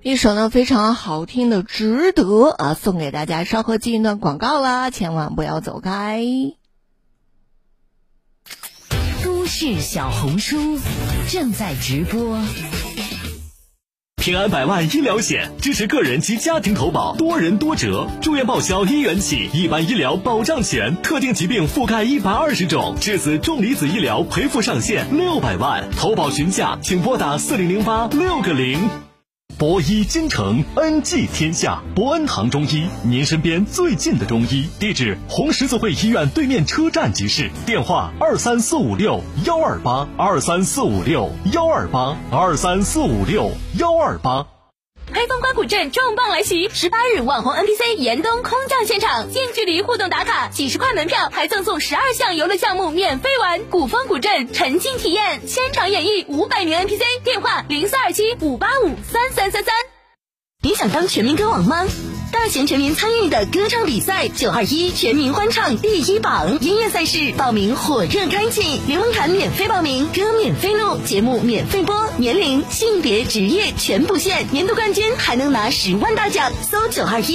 一首呢非常好听的值得啊，送给大家，稍后进一段广告啦，千万不要走开。 都市小红书正在直播。 平安百万医疗险支持个人及家庭投保，多人多折，住院报销1元起，一般医疗保障险，特定疾病覆盖120种，致死重离子医疗赔付上限600万，投保询价请拨打4008-6个0。博医金城，恩济天下，博恩堂中医，您身边最近的中医，地址红十字会医院对面车站即市，电话23456-128，23456-128，23456-128。 黑风刮骨阵重磅来袭，18日网红 NPC 严冬空降现场，近距离互动打卡，几十块门票还赠送12项游乐项目免费玩，古风古镇沉浸体验，现场演绎500名 NPC， 电话0427-585-3333。你想当全民歌王吗？大型全民参与的歌唱比赛921全民欢唱第1榜，音乐赛事报名火热开启，连门槛免费报名，歌免费录，节目免费播，年龄、性别、职业全不限，年度冠军还能拿10万大奖，搜921